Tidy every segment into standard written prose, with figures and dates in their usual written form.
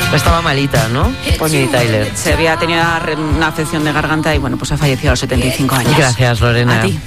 Estaba malita, ¿no? Bonnie Tyler. Se había tenido una afección de garganta y bueno, pues ha fallecido a los 75 años. Gracias, Lorena. A ti.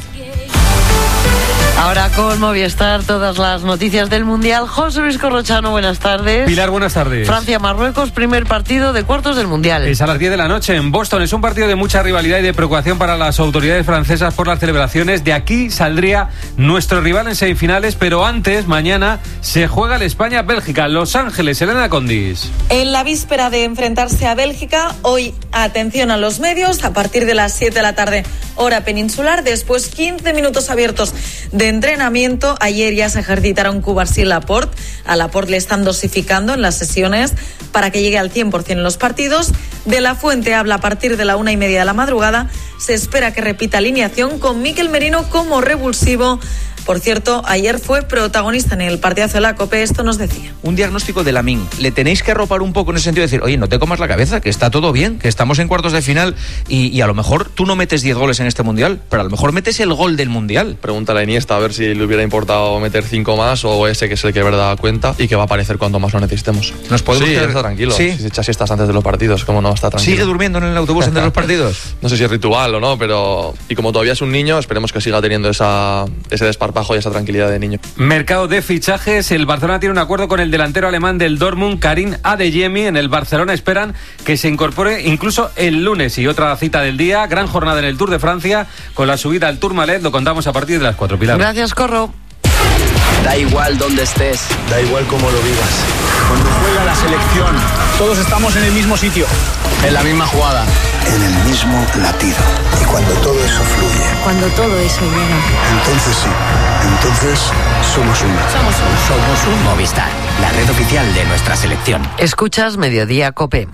Ahora con Movistar, todas las noticias del Mundial. José Luis Corrochano, buenas tardes. Pilar, buenas tardes. Francia-Marruecos, primer partido de cuartos del Mundial. Es a las 10 de la noche en Boston. Es un partido de mucha rivalidad y de preocupación para las autoridades francesas por las celebraciones. De aquí saldría nuestro rival en semifinales, pero antes, mañana, se juega el España-Bélgica. Los Ángeles, Elena Condis. En la víspera de enfrentarse a Bélgica, hoy, atención a los medios, a partir de las 7 de la tarde, hora peninsular, después 15 minutos abiertos de entrenamiento. Ayer ya se ejercitaron Cubarsí y Laporte. A Laporte le están dosificando en las sesiones para que llegue al 100% en los partidos. De la Fuente habla a partir de la 1:30 de la madrugada. Se espera que repita alineación con Mikel Merino como revulsivo. Por cierto, ayer fue protagonista en el partidazo de la COPE, esto nos decía. Un diagnóstico de Lamine. Le tenéis que arropar un poco en ese sentido de decir, oye, no te comas la cabeza, que está todo bien, que estamos en cuartos de final y a lo mejor tú no metes 10 goles en este Mundial, pero a lo mejor metes el gol del Mundial. Pregúntale a Iniesta a ver si le hubiera importado meter 5 más o ese que es el que de verdad da cuenta y que va a aparecer cuando más lo necesitemos. ¿Nos podemos quedar está tranquilo? Sí. Si se echa siestas antes de los partidos, ¿cómo no va a estar tranquilo? ¿Sigue durmiendo en el autobús entre los partidos? No sé si es ritual o no, pero... Y como todavía es un niño, esperemos que siga teniendo ese desparpajo y esa tranquilidad de niño. Mercado de fichajes. El Barcelona tiene un acuerdo con el delantero alemán del Dortmund, Karim Adeyemi. En el Barcelona esperan que se incorpore incluso el lunes. Y otra cita del día, gran jornada en el Tour de Francia con la subida al Tourmalet. Lo contamos a partir de las 4. Pilar. Gracias, Corro. Da igual dónde estés, da igual cómo lo vivas. Cuando juega la selección, todos estamos en el mismo sitio, en la misma jugada, en el mismo latido. Y cuando todo eso fluye, cuando todo eso llega, entonces sí, entonces somos uno. Somos un Movistar, la red oficial de nuestra selección. Escuchas Mediodía COPE.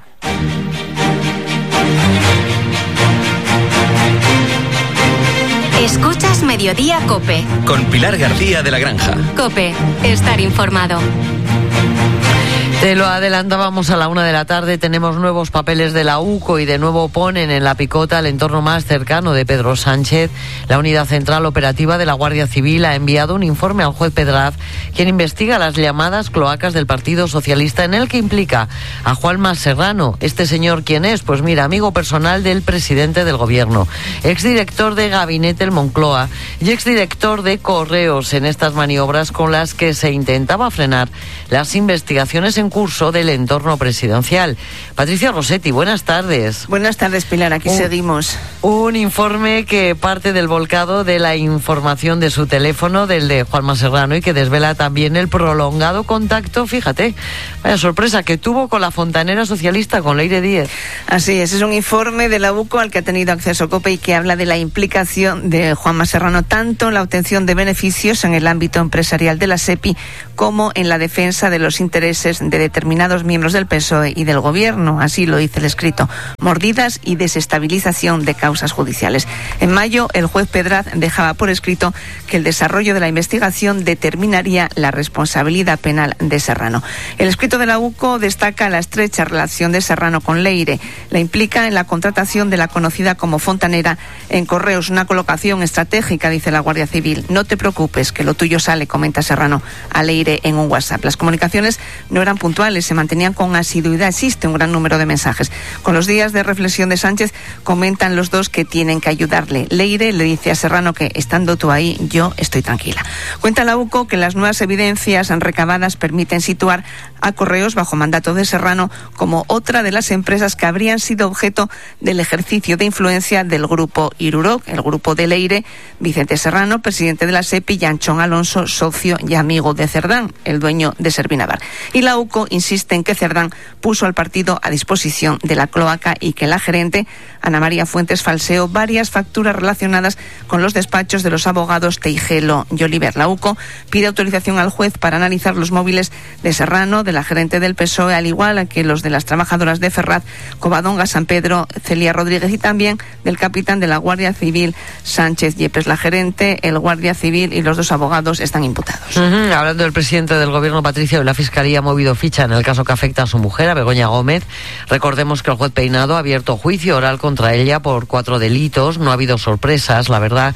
Escuchas Mediodía COPE. Con Pilar García de la Granja. COPE, estar informado. Te lo adelantábamos a la 1 de la tarde, tenemos nuevos papeles de la UCO y de nuevo ponen en la picota el entorno más cercano de Pedro Sánchez. La Unidad Central Operativa de la Guardia Civil ha enviado un informe al juez Pedraz, quien investiga las llamadas cloacas del Partido Socialista, en el que implica a Juanma Serrano. ¿Este señor quién es? Pues mira, amigo personal del presidente del Gobierno, exdirector de Gabinete el Moncloa y exdirector de Correos en estas maniobras con las que se intentaba frenar las investigaciones en curso del entorno presidencial. Patricia Rossetti, buenas tardes. Buenas tardes, Pilar, aquí seguimos. Un informe que parte del volcado de la información de su teléfono, del de Juanma Serrano, y que desvela también el prolongado contacto, fíjate, vaya sorpresa, que tuvo con la fontanera socialista, con Leire Díez. Así es un informe de la UCO al que ha tenido acceso COPE y que habla de la implicación de Juanma Serrano tanto en la obtención de beneficios en el ámbito empresarial de la SEPI como en la defensa de los intereses de determinados miembros del PSOE y del Gobierno. Así lo dice el escrito: mordidas y desestabilización de causas judiciales. En mayo, el juez Pedraz dejaba por escrito que el desarrollo de la investigación determinaría la responsabilidad penal de Serrano. El escrito de la UCO destaca la estrecha relación de Serrano con Leire. La implica en la contratación de la conocida como fontanera en Correos, una colocación estratégica, dice la Guardia Civil. No te preocupes, que lo tuyo sale, comenta Serrano a Leire en un WhatsApp. Las comunicaciones no eran puntuales, se mantenían con asiduidad. Existe un gran número de mensajes. Con los días de reflexión de Sánchez, comentan los dos que tienen que ayudarle. Leire le dice a Serrano que, estando tú ahí, yo estoy tranquila. Cuenta la UCO que las nuevas evidencias recabadas permiten situar a Correos bajo mandato de Serrano como otra de las empresas que habrían sido objeto del ejercicio de influencia del grupo Iruroc, el grupo de Leire, Vicente Serrano, presidente de la SEPI, y Anchón Alonso, socio y amigo de Cerdán, el dueño de Servinavar. Y la UCO insiste en que Cerdán puso al partido a disposición de la cloaca y que la gerente, Ana María Fuentes, falseó varias facturas relacionadas con los despachos de los abogados Teijelo y Oliver. La UCO pide autorización al juez para analizar los móviles de Serrano, de la gerente del PSOE, al igual que los de las trabajadoras de Ferraz, Covadonga, San Pedro, Celia Rodríguez, y también del capitán de la Guardia Civil, Sánchez Yepes. La gerente, el Guardia Civil y los dos abogados están imputados. Hablando del presidente del Gobierno, Patricia, la Fiscalía ha movido ficha en el caso que afecta a su mujer, a Begoña Gómez. Recordemos que el juez Peinado ha abierto juicio oral contra ella por 4 delitos. No ha habido sorpresas, la verdad.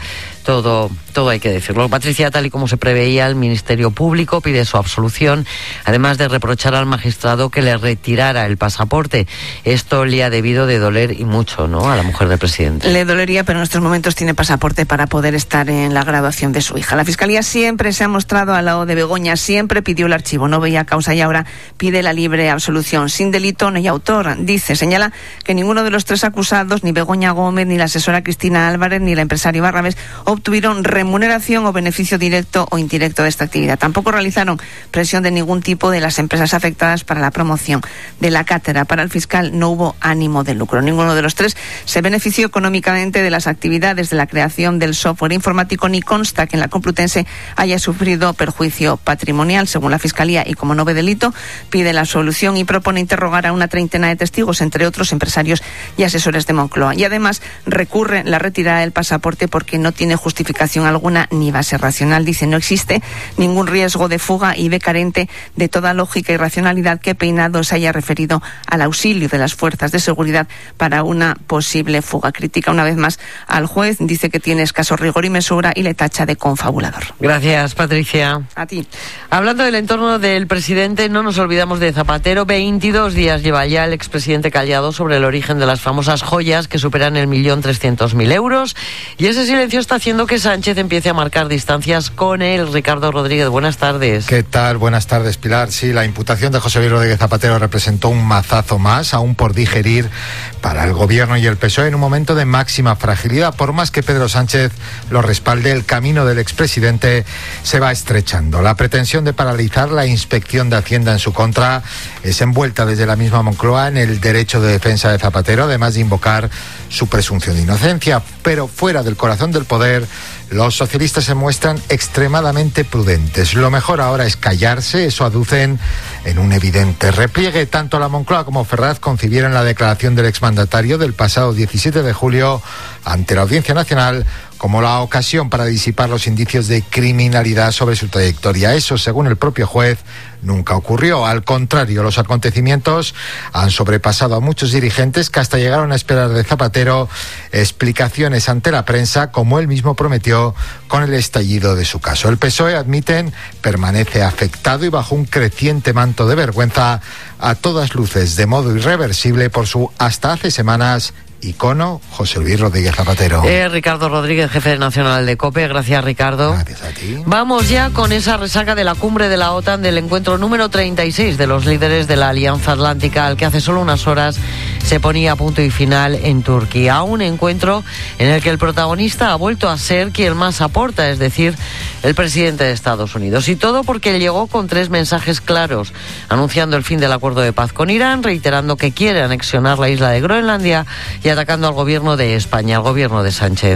Todo hay que decirlo. Patricia, tal y como se preveía, el Ministerio Público pide su absolución, además de reprochar al magistrado que le retirara el pasaporte. Esto le ha debido de doler y mucho, ¿no?, a la mujer del presidente. Le dolería, pero en estos momentos tiene pasaporte para poder estar en la graduación de su hija. La Fiscalía siempre se ha mostrado al lado de Begoña, siempre pidió el archivo, no veía causa y ahora pide la libre absolución. Sin delito no hay autor, dice. Señala que ninguno de los 3 acusados, ni Begoña Gómez, ni la asesora Cristina Álvarez, ni el empresario Barrabés, obtuvieron remuneración o beneficio directo o indirecto de esta actividad. Tampoco realizaron presión de ningún tipo de las empresas afectadas para la promoción de la cátedra. Para el fiscal no hubo ánimo de lucro. Ninguno de los 3 se benefició económicamente de las actividades de la creación del software informático, ni consta que en la Complutense haya sufrido perjuicio patrimonial. Según la Fiscalía, y como no ve delito, pide la absolución y propone interrogar a una treintena de testigos, entre otros empresarios y asesores de Moncloa. Y además recurre la retirada del pasaporte porque no tiene justificación alguna ni base racional. Dice, no existe ningún riesgo de fuga y ve carente de toda lógica y racionalidad que Peinado se haya referido al auxilio de las fuerzas de seguridad para una posible fuga. Critica una vez más al juez, dice que tiene escaso rigor y mesura y le tacha de confabulador. Gracias, Patricia. A ti. Hablando del entorno del presidente, no nos olvidamos de Zapatero. 22 días lleva ya el expresidente callado sobre el origen de las famosas joyas que superan el 1.300.000 euros. Y ese silencio está haciendo que Sánchez empiece a marcar distancias con él. Ricardo Rodríguez, buenas tardes. ¿Qué tal? Buenas tardes, Pilar. Sí, la imputación de José Luis Rodríguez Zapatero representó un mazazo más, aún por digerir, para el Gobierno y el PSOE en un momento de máxima fragilidad. Por más que Pedro Sánchez lo respalde, el camino del expresidente se va estrechando. La pretensión de paralizar la inspección de Hacienda en su contra es envuelta desde la misma Moncloa en el derecho de defensa de Zapatero, además de invocar su presunción de inocencia. Pero fuera del corazón del poder, los socialistas se muestran extremadamente prudentes. Lo mejor ahora es callarse, eso aducen en un evidente repliegue. Tanto la Moncloa como Ferraz concibieron la declaración del exmandatario del pasado 17 de julio ante la Audiencia Nacional como la ocasión para disipar los indicios de criminalidad sobre su trayectoria. Eso, según el propio juez, nunca ocurrió. Al contrario, los acontecimientos han sobrepasado a muchos dirigentes que hasta llegaron a esperar de Zapatero explicaciones ante la prensa, como él mismo prometió con el estallido de su caso. El PSOE, admiten, permanece afectado y bajo un creciente manto de vergüenza, a todas luces de modo irreversible, por su, hasta hace semanas, icono José Luis Rodríguez Zapatero. Ricardo Rodríguez, jefe nacional de COPE. Gracias, Ricardo. Gracias a ti. Vamos ya con esa resaca de la cumbre de la OTAN, del encuentro número 36 de los líderes de la Alianza Atlántica, al que hace solo unas horas se ponía punto y final en Turquía. Un encuentro en el que el protagonista ha vuelto a ser quien más aporta, es decir, el presidente de Estados Unidos. Y todo porque llegó con 3 mensajes claros, anunciando el fin del acuerdo de paz con Irán, reiterando que quiere anexionar la isla de Groenlandia y atacando al gobierno de España, al gobierno de Sánchez.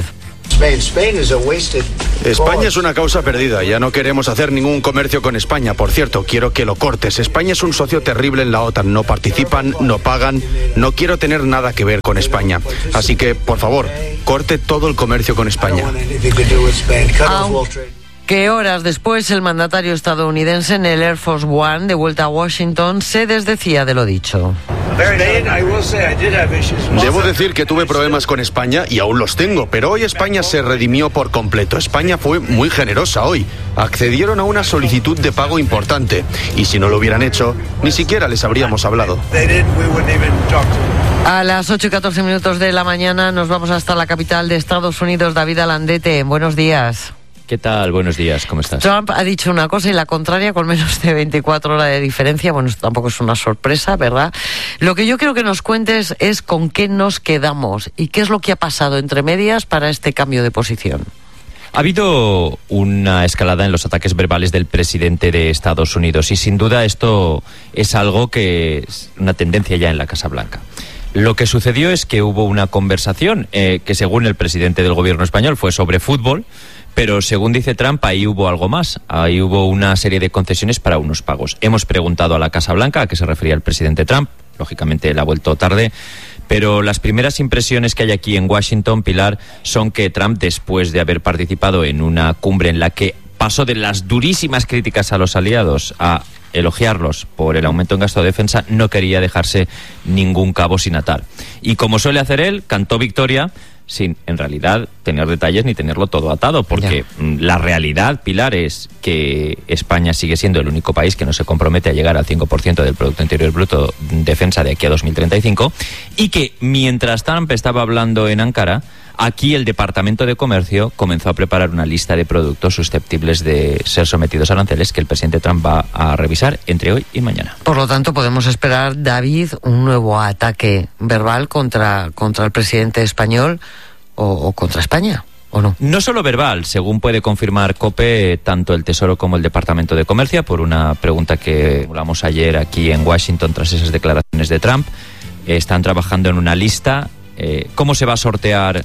España es una causa perdida, ya no queremos hacer ningún comercio con España. Por cierto, quiero que lo cortes. España es un socio terrible en la OTAN, no participan, no pagan, no quiero tener nada que ver con España. Así que, por favor, corte todo el comercio con España. Que horas después el mandatario estadounidense en el Air Force One de vuelta a Washington se desdecía de lo dicho. Debo decir que tuve problemas con España y aún los tengo, pero hoy España se redimió por completo. España fue muy generosa hoy. Accedieron a una solicitud de pago importante y si no lo hubieran hecho, ni siquiera les habríamos hablado. A las 8:14 de la mañana nos vamos hasta la capital de Estados Unidos. David Alandete, buenos días. ¿Qué tal? Buenos días, ¿cómo estás? Trump ha dicho una cosa y la contraria con menos de 24 horas de diferencia. Bueno, esto tampoco es una sorpresa, ¿verdad? Lo que yo quiero que nos cuentes es con qué nos quedamos y qué es lo que ha pasado entre medias para este cambio de posición. Ha habido una escalada en los ataques verbales del presidente de Estados Unidos y sin duda esto es algo que es una tendencia ya en la Casa Blanca. Lo que sucedió es que hubo una conversación que según el presidente del gobierno español fue sobre fútbol, pero según dice Trump, ahí hubo algo más. Ahí hubo una serie de concesiones para unos pagos. Hemos preguntado a la Casa Blanca a qué se refería el presidente Trump. Lógicamente él ha vuelto tarde. Pero las primeras impresiones que hay aquí en Washington, Pilar, son que Trump, después de haber participado en una cumbre en la que pasó de las durísimas críticas a los aliados a elogiarlos por el aumento en gasto de defensa, no quería dejarse ningún cabo sin atar. Y como suele hacer él, cantó victoria, sin, en realidad, tener detalles ni tenerlo todo atado, porque la realidad, Pilar, es que España sigue siendo el único país que no se compromete a llegar al 5% del Producto Interior Bruto en defensa de aquí a 2035, y que mientras Trump estaba hablando en Ankara, aquí el Departamento de Comercio comenzó a preparar una lista de productos susceptibles de ser sometidos a aranceles que el presidente Trump va a revisar entre hoy y mañana. Por lo tanto, podemos esperar, David, un nuevo ataque verbal contra el presidente español o contra España, ¿o no? No solo verbal, según puede confirmar COPE, tanto el Tesoro como el Departamento de Comercio, por una pregunta que hablamos ayer aquí en Washington tras esas declaraciones de Trump, están trabajando en una lista. ¿Cómo se va a sortear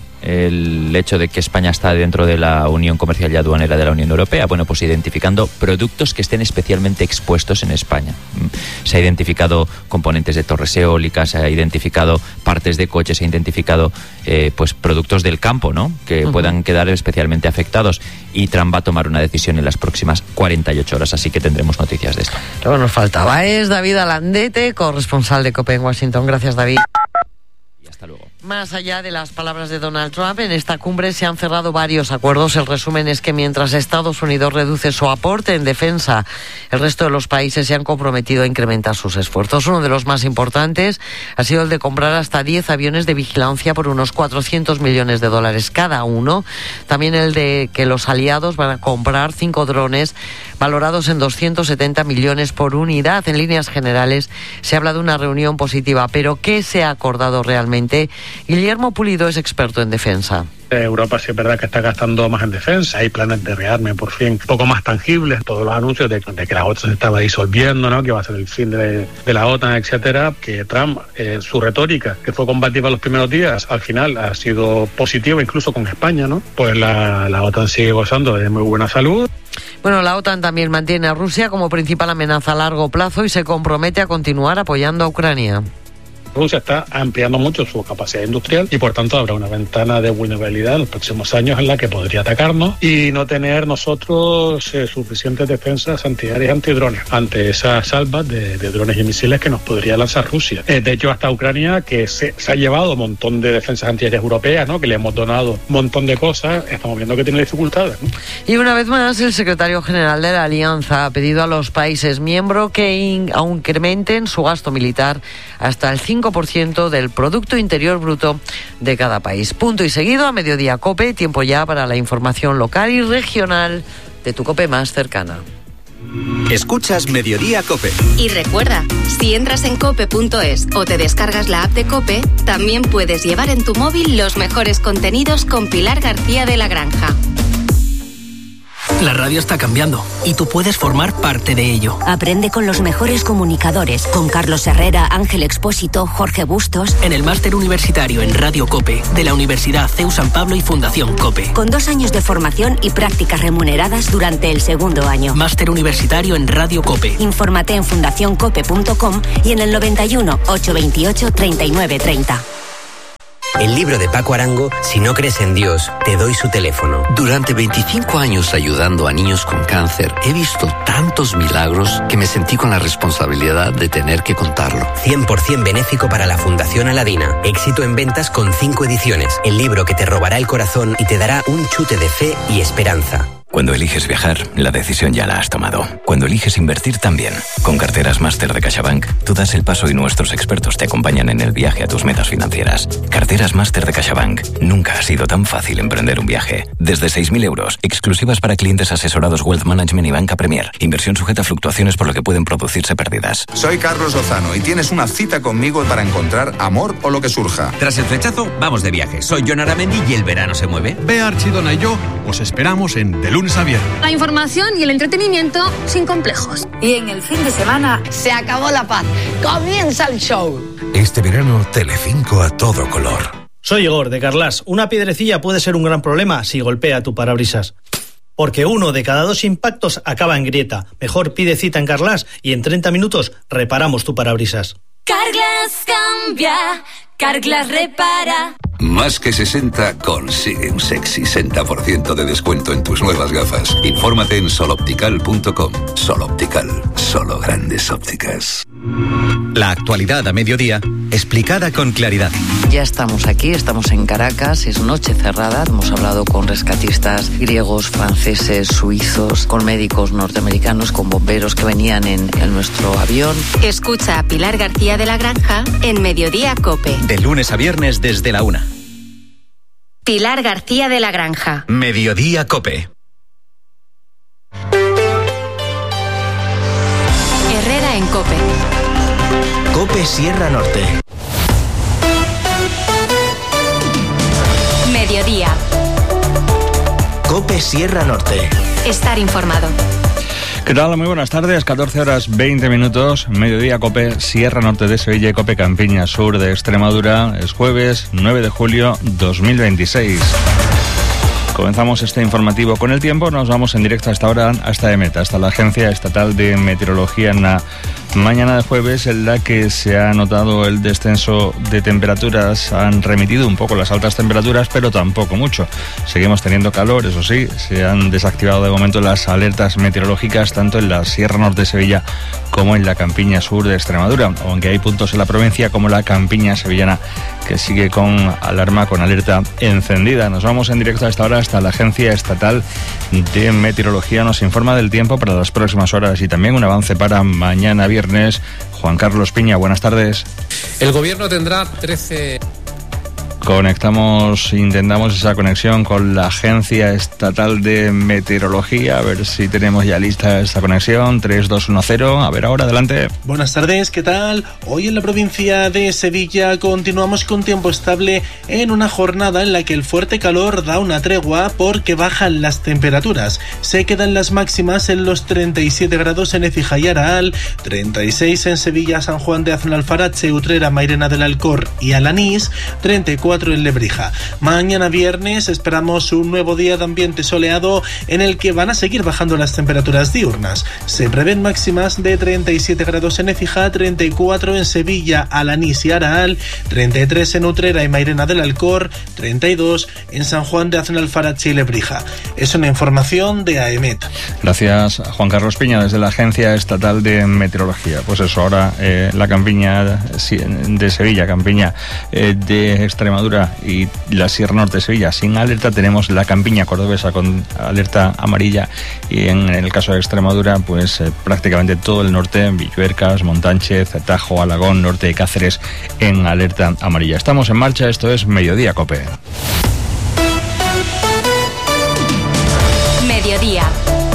el hecho de que España está dentro de la Unión Comercial y Aduanera de la Unión Europea? Bueno, pues identificando productos que estén especialmente expuestos en España. Se ha identificado componentes de torres eólicas, se ha identificado partes de coches, se ha identificado pues productos del campo, ¿no?, que puedan quedar especialmente afectados. Y Trump va a tomar una decisión en las próximas 48 horas, así que tendremos noticias de esto. Lo que nos faltaba es David Alandete, corresponsal de COPE en Washington. Gracias, David. Hasta luego. Más allá de las palabras de Donald Trump, en esta cumbre se han cerrado varios acuerdos. El resumen es que mientras Estados Unidos reduce su aporte en defensa, el resto de los países se han comprometido a incrementar sus esfuerzos. Uno de los más importantes ha sido el de comprar hasta 10 aviones de vigilancia por unos $400 millones cada uno. También el de que los aliados van a comprar 5 drones valorados en 270 millones por unidad. En líneas generales se habla de una reunión positiva, pero ¿qué se ha acordado realmente? Guillermo Pulido es experto en defensa. Europa sí es verdad que está gastando más en defensa, hay planes de rearme por fin un poco más tangibles, todos los anuncios de que la OTAN se estaba disolviendo, ¿no?, que va a ser el fin de la OTAN, etcétera, que Trump, su retórica, que fue combativa los primeros días, al final ha sido positiva incluso con España, ¿no? Pues la OTAN sigue gozando de muy buena salud. Bueno, la OTAN también mantiene a Rusia como principal amenaza a largo plazo y se compromete a continuar apoyando a Ucrania. Rusia está ampliando mucho su capacidad industrial y por tanto habrá una ventana de vulnerabilidad en los próximos años en la que podría atacarnos y no tener nosotros suficientes defensas antiaéreas y antidrones ante esas salvas de drones y misiles que nos podría lanzar Rusia. De hecho, hasta Ucrania, que se ha llevado un montón de defensas antiaéreas europeas, ¿no?, que le hemos donado un montón de cosas, estamos viendo que tiene dificultades, ¿no? Y una vez más, el secretario general de la Alianza ha pedido a los países miembros que incrementen su gasto militar hasta el 5% del Producto Interior Bruto de cada país. Punto y seguido, a mediodía COPE, tiempo ya para la información local y regional de tu COPE más cercana. Escuchas Mediodía COPE. Y recuerda, si entras en cope.es o te descargas la app de COPE, también puedes llevar en tu móvil los mejores contenidos con Pilar García de la Granja. La radio está cambiando y tú puedes formar parte de ello. Aprende con los mejores comunicadores, con Carlos Herrera, Ángel Expósito, Jorge Bustos. En el máster universitario en Radio COPE de la Universidad CEU San Pablo y Fundación COPE. Con 2 años de formación y prácticas remuneradas durante el segundo año. Máster universitario en Radio COPE. Infórmate en fundacioncope.com y en el 91 828 3930. El libro de Paco Arango, Si no crees en Dios, te doy su teléfono. Durante 25 años ayudando a niños con cáncer, he visto tantos milagros que me sentí con la responsabilidad de tener que contarlo. 100% benéfico para la Fundación Aladina. Éxito en ventas con 5 ediciones. El libro que te robará el corazón y te dará un chute de fe y esperanza. Cuando eliges viajar, la decisión ya la has tomado. Cuando eliges invertir, también. Con Carteras Máster de CaixaBank, tú das el paso y nuestros expertos te acompañan en el viaje a tus metas financieras. Carteras Máster de CaixaBank. Nunca ha sido tan fácil emprender un viaje. Desde 6.000 euros, exclusivas para clientes asesorados Wealth Management y Banca Premier. Inversión sujeta a fluctuaciones por lo que pueden producirse pérdidas. Soy Carlos Lozano y tienes una cita conmigo para encontrar amor o lo que surja. Tras el flechazo, vamos de viaje. Soy Jon Aramendi y el verano se mueve. Bea Archidona y yo os esperamos en De Lunes a Viernes. La información y el entretenimiento sin complejos. Y en el fin de semana se acabó la paz. Comienza el show. Este verano, Telecinco a todo color. Soy Igor, de Carlas. Una piedrecilla puede ser un gran problema si golpea tu parabrisas. Porque 1 de cada 2 impactos acaba en grieta. Mejor pide cita en Carlas y en 30 minutos reparamos tu parabrisas. Carglass cambia, Carglass repara. Más que 60 consigue un sexy 60% de descuento en tus nuevas gafas. Infórmate en soloptical.com. Soloptical, solo grandes ópticas. La actualidad a mediodía, explicada con claridad. Ya estamos aquí, estamos en Caracas, es noche cerrada. Hemos hablado con rescatistas griegos, franceses, suizos, con médicos norteamericanos, con bomberos que venían en nuestro avión. Escucha a Pilar García de la Granja en Mediodía COPE. De lunes a viernes desde la 1. Pilar García de la Granja. Mediodía COPE. Herrera en COPE. COPE Sierra Norte. Mediodía. COPE Sierra Norte. Estar informado. ¿Qué tal? Muy buenas tardes, 14 horas 20 minutos, Mediodía COPE Sierra Norte de Sevilla y COPE Campiña Sur de Extremadura. Es jueves 9 de julio 2026. Comenzamos este informativo con el tiempo. Nos vamos en directo hasta ahora, hasta EMET, hasta la Agencia Estatal de Meteorología, en la mañana de jueves, en la que se ha notado el descenso de temperaturas. Han remitido un poco las altas temperaturas, pero tampoco mucho. Seguimos teniendo calor, eso sí. Se han desactivado de momento las alertas meteorológicas, tanto en la Sierra Norte de Sevilla como en la Campiña Sur de Extremadura, aunque hay puntos en la provincia como la Campiña Sevillana que sigue con alarma, con alerta encendida. Nos vamos en directo hasta ahora hasta la Agencia Estatal de Meteorología. Nos informa del tiempo para las próximas horas y también un avance para mañana viernes. Juan Carlos Piña, buenas tardes. El gobierno tendrá 13... Intentamos esa conexión con la Agencia Estatal de Meteorología, a ver si tenemos ya lista esta conexión. 3210, a ver ahora, adelante. Buenas tardes, ¿qué tal? Hoy en la provincia de Sevilla continuamos con tiempo estable en una jornada en la que el fuerte calor da una tregua porque bajan las temperaturas. Se quedan las máximas en los 37 grados en Écija y Araal, 36 en Sevilla, San Juan de Aznalfarache, Utrera, Mairena del Alcor y Alanís, 34 en Lebrija. Mañana viernes esperamos un nuevo día de ambiente soleado en el que van a seguir bajando las temperaturas diurnas. Se prevén máximas de 37 grados en Écija, 34 en Sevilla, Alanís y Araal, 33 en Utrera y Mairena del Alcor, 32 en San Juan de Aznalfarache y Lebrija. Es una información de AEMET. Gracias, Juan Carlos Piña, desde la Agencia Estatal de Meteorología. Pues eso, ahora la Campiña de Sevilla, Campiña de Extremadura y la Sierra Norte de Sevilla sin alerta. Tenemos la Campiña cordobesa con alerta amarilla y en el caso de Extremadura pues prácticamente todo el norte, Villuercas, Montánchez, Tajo, Alagón, norte de Cáceres en alerta amarilla. Estamos en marcha, esto es Mediodía COPE. Mediodía.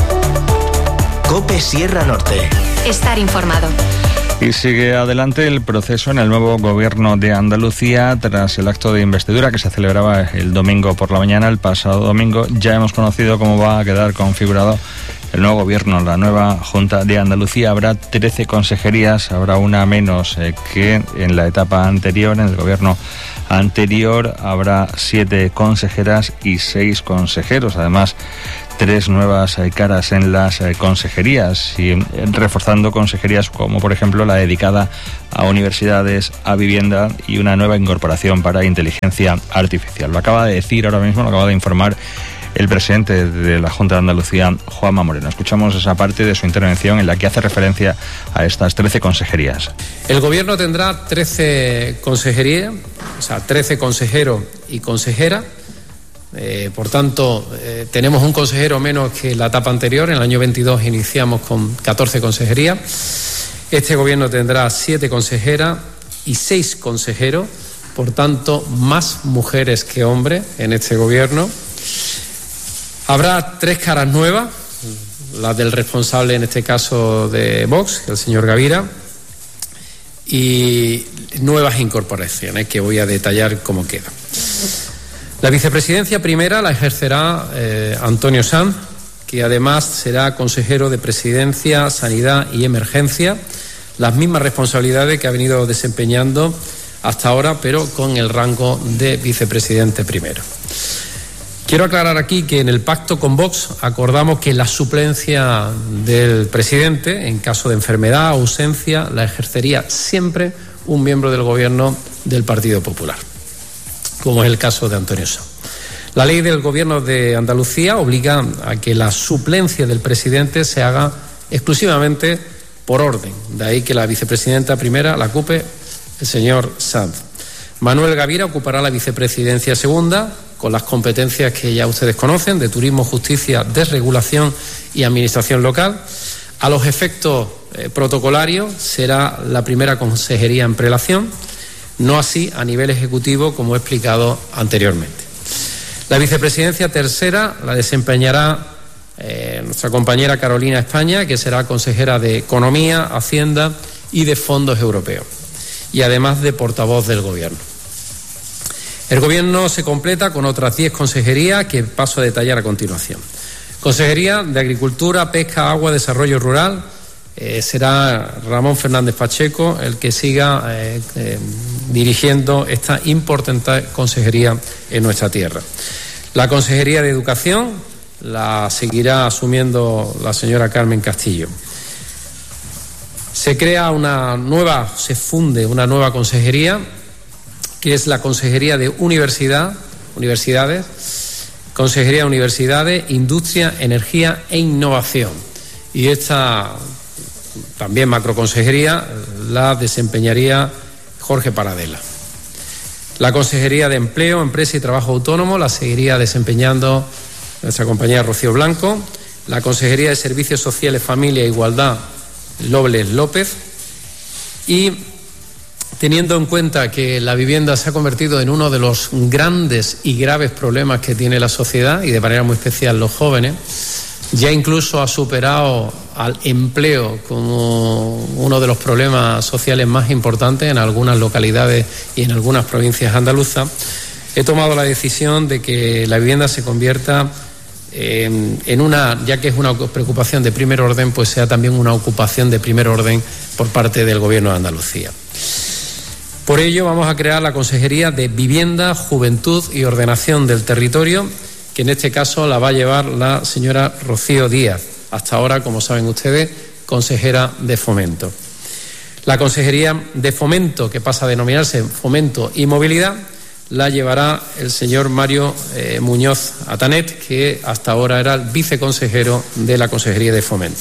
COPE Sierra Norte. Estar informado. Y sigue adelante el proceso en el nuevo gobierno de Andalucía tras el acto de investidura que se celebraba el domingo por la mañana. El pasado domingo ya hemos conocido cómo va a quedar configurado el nuevo gobierno, la nueva Junta de Andalucía. Habrá 13 consejerías, habrá una menos que en la etapa anterior, en el gobierno anterior. Habrá 7 consejeras y 6 consejeros. Además, 3 nuevas caras en las consejerías y reforzando consejerías como por ejemplo la dedicada a universidades, a vivienda y una nueva incorporación para inteligencia artificial. Lo acaba de decir ahora mismo, lo acaba de informar el presidente de la Junta de Andalucía, Juanma Moreno. Escuchamos esa parte de su intervención en la que hace referencia a estas 13 consejerías. El gobierno tendrá 13 consejerías, o sea, 13 consejeros y consejeras. Por tanto, tenemos un consejero menos que la etapa anterior. En el año 22 iniciamos con 14 consejerías. Este gobierno tendrá 7 consejeras y 6 consejeros. Por tanto, más mujeres que hombres en este gobierno. Habrá 3 caras nuevas, la del responsable en este caso de Vox, el señor Gavira, y nuevas incorporaciones que voy a detallar cómo quedan. La vicepresidencia primera la ejercerá Antonio Sanz, que además será consejero de Presidencia, Sanidad y Emergencia, las mismas responsabilidades que ha venido desempeñando hasta ahora, pero con el rango de vicepresidente primero. Quiero aclarar aquí que en el pacto con Vox acordamos que la suplencia del presidente, en caso de enfermedad o ausencia, la ejercería siempre un miembro del gobierno del Partido Popular, como es el caso de Antonio Sanz. La ley del Gobierno de Andalucía obliga a que la suplencia del presidente se haga exclusivamente por orden. De ahí que la vicepresidenta primera la ocupe el señor Sanz. Manuel Gavira ocupará la vicepresidencia segunda, con las competencias que ya ustedes conocen, de turismo, justicia, desregulación y administración local. A los efectos protocolarios será la primera consejería en prelación, no así a nivel ejecutivo, como he explicado anteriormente. La vicepresidencia tercera la desempeñará nuestra compañera Carolina España, que será consejera de Economía, Hacienda y de Fondos Europeos, y además de portavoz del Gobierno. El Gobierno se completa con otras 10 consejerías que paso a detallar a continuación. Consejería de Agricultura, Pesca, Agua, Desarrollo Rural, será Ramón Fernández Pacheco el que siga dirigiendo esta importante consejería en nuestra tierra. La Consejería de Educación la seguirá asumiendo la señora Carmen Castillo. Se funde una nueva consejería, que es la Consejería de Universidades, Consejería de Universidades, Industria, Energía e Innovación. Y esta también macroconsejería la desempeñaría Jorge Paradela. La Consejería de Empleo, Empresa y Trabajo Autónomo la seguiría desempeñando nuestra compañera Rocío Blanco. La Consejería de Servicios Sociales, Familia e Igualdad, Lobles López. Y teniendo en cuenta que la vivienda se ha convertido en uno de los grandes y graves problemas que tiene la sociedad, y de manera muy especial los jóvenes, ya incluso ha superado al empleo como uno de los problemas sociales más importantes en algunas localidades y en algunas provincias andaluzas, he tomado la decisión de que la vivienda se convierta en una, ya que es una preocupación de primer orden, pues sea también una ocupación de primer orden por parte del Gobierno de Andalucía. Por ello vamos a crear la Consejería de Vivienda, Juventud y Ordenación del Territorio, que en este caso la va a llevar la señora Rocío Díaz, hasta ahora, como saben ustedes, consejera de Fomento. La Consejería de Fomento, que pasa a denominarse Fomento y Movilidad, la llevará el señor Mario Muñoz Atanet, que hasta ahora era el viceconsejero de la Consejería de Fomento.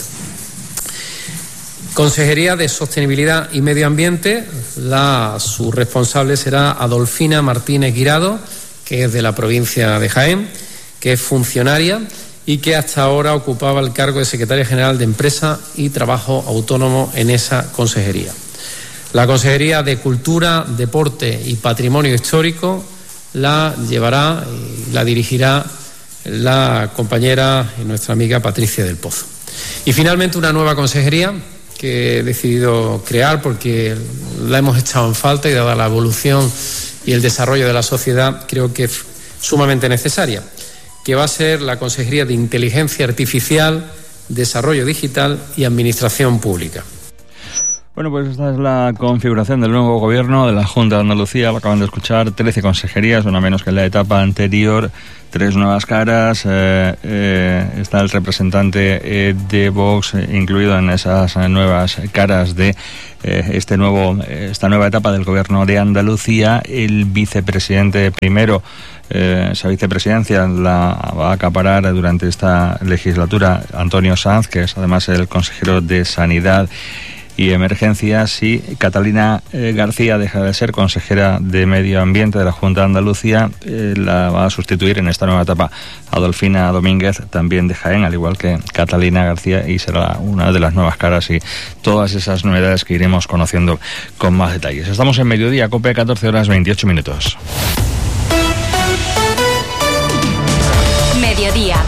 Consejería de Sostenibilidad y Medio Ambiente, su responsable será Adolfina Martínez Guirado, que es de la provincia de Jaén, que es funcionaria y que hasta ahora ocupaba el cargo de secretaria general de Empresa y Trabajo Autónomo en esa consejería. La Consejería de Cultura, Deporte y Patrimonio Histórico la llevará y la dirigirá la compañera y nuestra amiga Patricia del Pozo. Y finalmente una nueva consejería que he decidido crear porque la hemos echado en falta y dada la evolución y el desarrollo de la sociedad creo que es sumamente necesaria, que va a ser la Consejería de Inteligencia Artificial, Desarrollo Digital y Administración Pública. Bueno, pues esta es la configuración del nuevo gobierno de la Junta de Andalucía. Acaban de escuchar 13 consejerías, una menos que en la etapa anterior, 3 nuevas caras. Está el representante de Vox incluido en esas nuevas caras de esta nueva etapa del gobierno de Andalucía. El vicepresidente primero, esa vicepresidencia la va a acaparar durante esta legislatura Antonio Sanz, que es además el consejero de Sanidad y Emergencias, y Catalina García deja de ser consejera de Medio Ambiente de la Junta de Andalucía. La va a sustituir en esta nueva etapa Adolfina Domínguez, también de Jaén, al igual que Catalina García, y será una de las nuevas caras y todas esas novedades que iremos conociendo con más detalles. Estamos en Mediodía Cope, 14:28. Mediodía.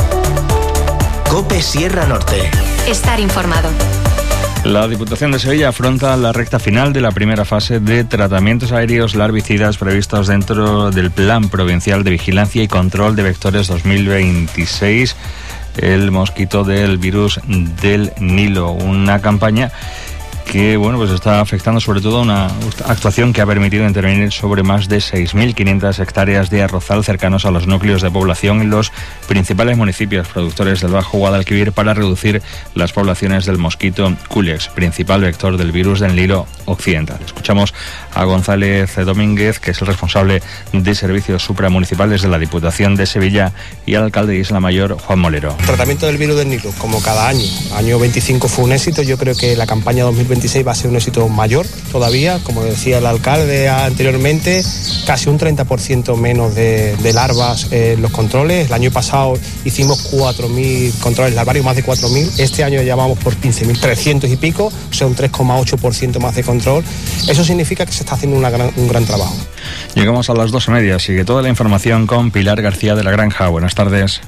Cope Sierra Norte. Estar informado. La Diputación de Sevilla afronta la recta final de la primera fase de tratamientos aéreos larvicidas previstos dentro del Plan Provincial de Vigilancia y Control de Vectores 2026, el mosquito del virus del Nilo. Una campaña que pues está afectando sobre todo una actuación que ha permitido intervenir sobre más de 6.500 hectáreas de arrozal cercanos a los núcleos de población en los principales municipios productores del Bajo Guadalquivir para reducir las poblaciones del mosquito Culex, principal vector del virus del Nilo occidental. Escuchamos. Escuchamos a González Domínguez, que es el responsable de servicios supramunicipales de la Diputación de Sevilla, y al alcalde de Isla Mayor, Juan Molero. El tratamiento del virus del Nilo, como cada año, año 25 fue un éxito, yo creo que la campaña 2026 va a ser un éxito mayor todavía, como decía el alcalde anteriormente, casi un 30% menos de larvas en los controles. El año pasado hicimos 4.000 controles larvarios, más de 4.000, este año ya vamos por 15.300 y pico, o sea un 3,8% más de control. Eso significa que se está haciendo un gran trabajo. Llegamos a las 2:30, sigue toda la información con Pilar García de la Granja. Buenas tardes.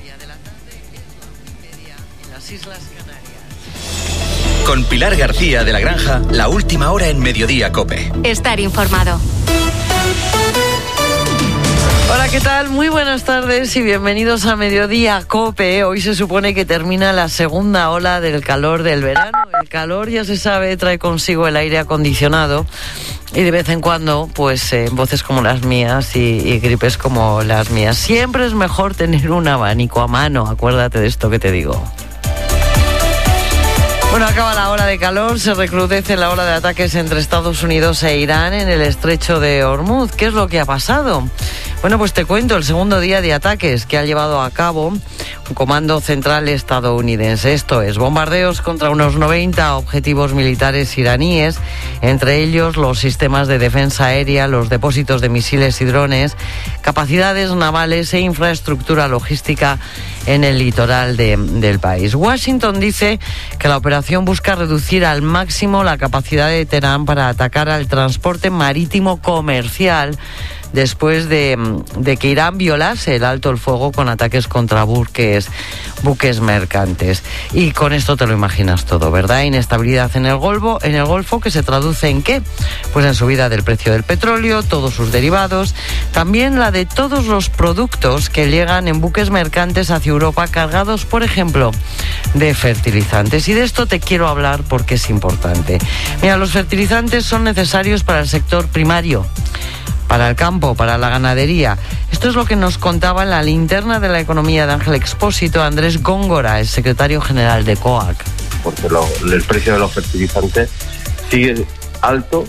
Con Pilar García de la Granja, la última hora en Mediodía COPE. Estar informado. Hola, ¿qué tal? Muy buenas tardes y bienvenidos a Mediodía COPE. Hoy se supone que termina la segunda ola del calor del verano. El calor, ya se sabe, trae consigo el aire acondicionado y de vez en cuando, pues, voces como las mías y gripes como las mías. Siempre es mejor tener un abanico a mano, acuérdate de esto que te digo. Bueno, acaba la ola de calor, se recrudece la ola de ataques entre Estados Unidos e Irán en el estrecho de Hormuz. ¿Qué es lo que ha pasado? Bueno, pues te cuento, el segundo día de ataques que ha llevado a cabo un comando central estadounidense. Esto es, bombardeos contra unos 90 objetivos militares iraníes, entre ellos los sistemas de defensa aérea, los depósitos de misiles y drones, capacidades navales e infraestructura logística en el litoral del país. Washington dice que la operación busca reducir al máximo la capacidad de Teherán para atacar al transporte marítimo comercial después de que Irán violase el alto el fuego con ataques contra buques mercantes. Y con esto te lo imaginas todo, ¿verdad? Inestabilidad en el Golfo, que se traduce en ¿qué? Pues en subida del precio del petróleo, todos sus derivados, también la de todos los productos que llegan en buques mercantes hacia Europa cargados, por ejemplo, de fertilizantes. Y de esto te quiero hablar porque es importante. Mira, los fertilizantes son necesarios para el sector primario, para el campo, para la ganadería. Esto es lo que nos contaba en la linterna de la economía de Ángel Expósito Andrés Góngora, el secretario general de COAC. Porque el precio de los fertilizantes sigue alto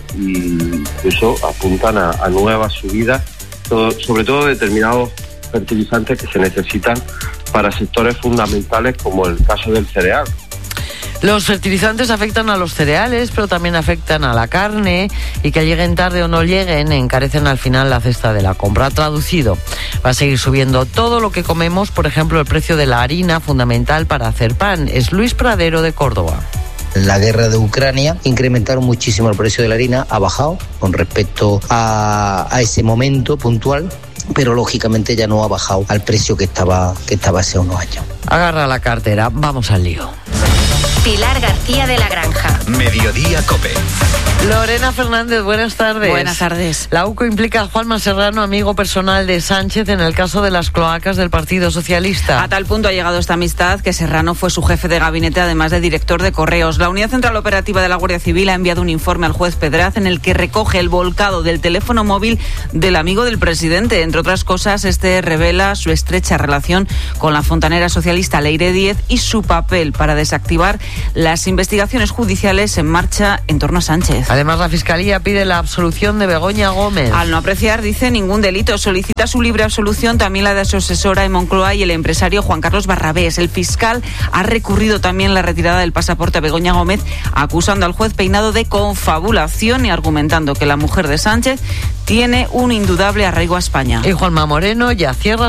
y eso apuntan a nuevas subidas, sobre todo determinados fertilizantes que se necesitan para sectores fundamentales como el caso del cereal. Los fertilizantes afectan a los cereales, pero también afectan a la carne, y que lleguen tarde o no lleguen, encarecen al final la cesta de la compra. Traducido, va a seguir subiendo todo lo que comemos, por ejemplo, el precio de la harina, fundamental para hacer pan. Es Luis Pradero de Córdoba. La guerra de Ucrania incrementaron muchísimo el precio de la harina, ha bajado con respecto a ese momento puntual, pero lógicamente ya no ha bajado al precio que estaba hace unos años. Agarra la cartera, vamos al lío. Pilar García de la Granja. Mediodía COPE. Lorena Fernández, buenas tardes. Buenas tardes. La UCO implica a Juanma Serrano, amigo personal de Sánchez, en el caso de las cloacas del Partido Socialista. A tal punto ha llegado esta amistad que Serrano fue su jefe de gabinete, además de director de Correos. La Unidad Central Operativa de la Guardia Civil ha enviado un informe al juez Pedraz en el que recoge el volcado del teléfono móvil del amigo del presidente. Entre otras cosas, este revela su estrecha relación con la fontanera socialista Leire Díez y su papel para desactivar las investigaciones judiciales en marcha en torno a Sánchez. Además, la Fiscalía pide la absolución de Begoña Gómez. Al no apreciar, dice, ningún delito, solicita su libre absolución también la de su asesora en Moncloa y el empresario Juan Carlos Barrabés. El fiscal ha recurrido también la retirada del pasaporte a Begoña Gómez, acusando al juez Peinado de confabulación y argumentando que la mujer de Sánchez tiene un indudable arraigo a España. Y Juanma Moreno ya cierra